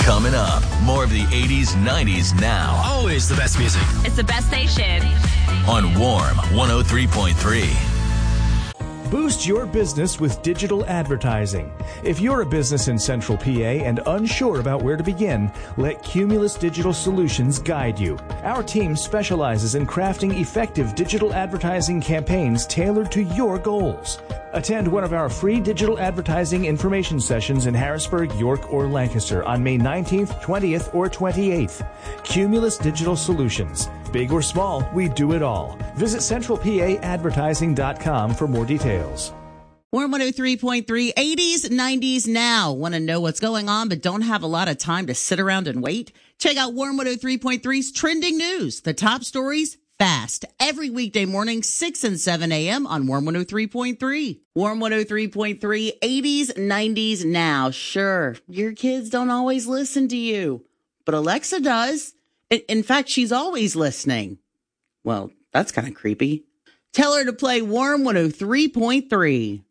Coming up, more of the 80s, 90s now. Always the best music. It's the best station. On Warm 103.3. Boost your business with digital advertising. If you're a business in Central PA and unsure about where to begin, let Cumulus Digital Solutions guide you. Our team specializes in crafting effective digital advertising campaigns tailored to your goals. Attend one of our free digital advertising information sessions in Harrisburg, York, or Lancaster on May 19th, 20th, or 28th. Cumulus Digital Solutions. Big or small, we do it all. Visit centralpaadvertising.com for more details. Warm 103.3, 80s, 90s now. Want to know what's going on but don't have a lot of time to sit around and wait? Check out Warm 103.3's Trending News, the top stories fast. Every weekday morning, 6 and 7 a.m. on Warm 103.3. Warm 103.3, 80s, 90s now. Sure, your kids don't always listen to you, but Alexa does. In fact, she's always listening. Well, that's kind of creepy. Tell her to play Warm 103.3.